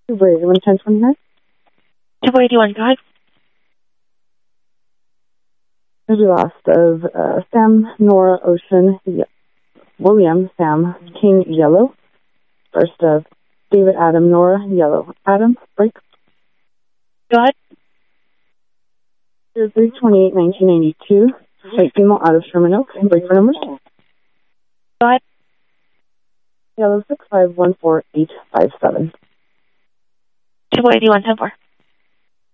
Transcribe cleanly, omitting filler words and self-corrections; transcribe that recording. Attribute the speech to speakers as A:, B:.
A: 281, 1029.
B: 281, go ahead.
A: There's the last of Sam, Nora, Ocean, William, Sam, King, Yellow. First of David, Adam, Nora, Yellow. Adam, break.
B: Go ahead.
A: 328, 1992. White female out of Sherman Oaks. Break for numbers.
B: Go ahead.
A: Yellow, 6514857.
B: 281, 10-4.